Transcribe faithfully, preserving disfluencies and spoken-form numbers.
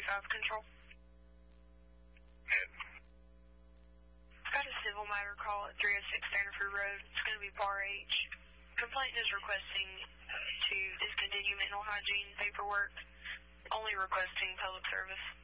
five control. Hit. Got a civil matter call at three oh six Stanford Road. It's going to be Bar H. Complainant is requesting to discontinue mental hygiene paperwork, only requesting public service.